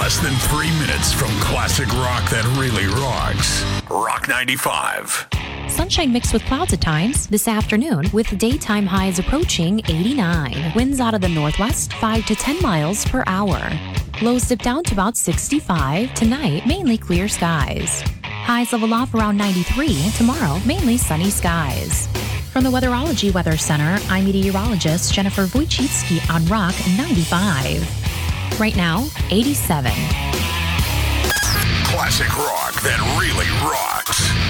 less than 3 minutes from classic rock that really rocks. Rock 95. Sunshine mixed with clouds at times this afternoon, with daytime highs approaching 89. Winds out of the northwest 5 to 10 miles per hour. Lows dip down to about 65. Tonight, mainly clear skies. Highs level off around 93. Tomorrow, mainly sunny skies. From the Weatherology Weather Center, I'm meteorologist Jennifer Wojcicki on Rock 95. Right now, 87. Classic rock that really rocks.